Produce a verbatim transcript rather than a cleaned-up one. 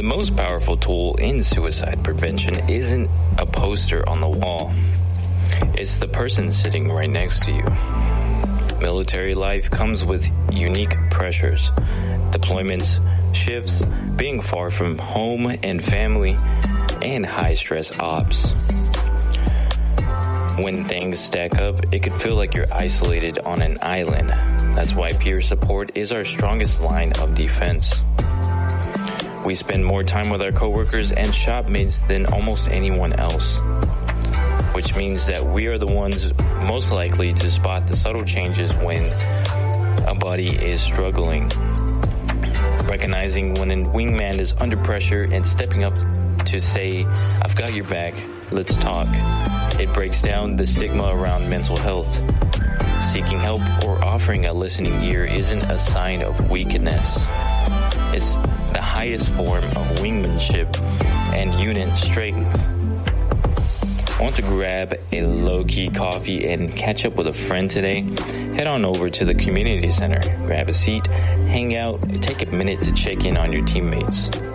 The most powerful tool in suicide prevention isn't a poster on the wall. It's the person sitting right next to you. Military life comes with unique pressures, deployments, shifts, being far from home and family, and high-stress ops. When things stack up, it could feel like you're isolated on an island. That's why peer support is our strongest line of defense. We spend more time with our coworkers and shopmates than almost anyone else, which means that we are the ones most likely to spot the subtle changes when a buddy is struggling. Recognizing when a wingman is under pressure and stepping up to say, "I've got your back, let's talk." It breaks down the stigma around mental health. Seeking help or offering a listening ear isn't a sign of weakness. It's the highest form of wingmanship and unit strength. Want to grab a low-key coffee and catch up with a friend today? Head on over to the community center, grab a seat, hang out, take a minute to check in on your teammates.